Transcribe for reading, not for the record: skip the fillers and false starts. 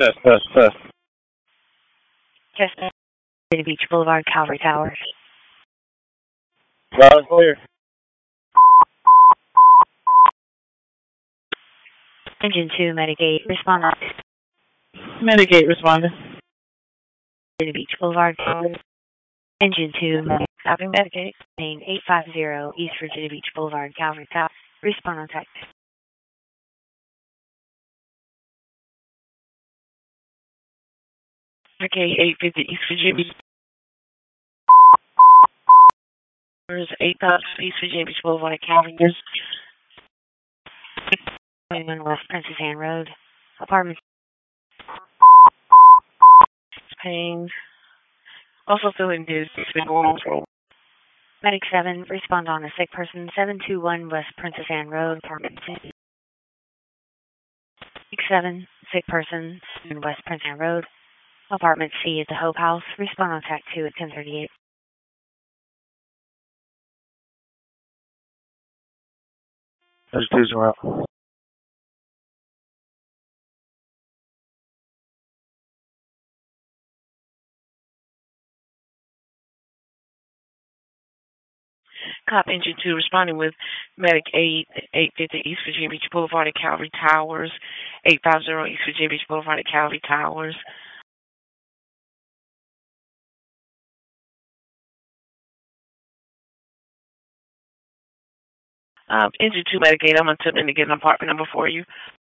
Test. Just City Beach Boulevard, Calvary Towers. Loud and clear. Engine 2, Medigate, respond on Medigate responding. City Beach Boulevard, Calvary. Engine 2, stopping Medigate, main 850 East Virginia Beach Boulevard, Calvary Towers. Respond on text. Okay, 850 East Virginia Beach. 8,000 East Virginia Beach Boulevard, Calvary. 21 West Princess Anne Road. Apartment. Paying. Also filling news. It's been going on for. Medic 7, respond on a sick person, 721 West Princess Anne Road, apartment C. Medic 7, sick person, in West Princess Anne Road, apartment C at the Hope House. Respond on TAC 2 at 1038. Those dudes are out. Cop Engine 2 responding with Medic 8, 850 East Virginia Beach Boulevard at Calvary Towers, 850 East Virginia Beach Boulevard at Calvary Towers. Engine 2 Medic 8, I'm attempting to get an apartment number for you.